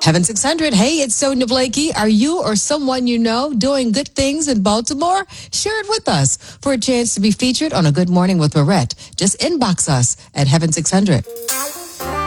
Heaven 600. Hey, it's Sonia Blakey. Are you or someone you know doing good things in Baltimore? Share it with us for a chance to be featured on a Good Morning with Marette. Just inbox us at Heaven 600.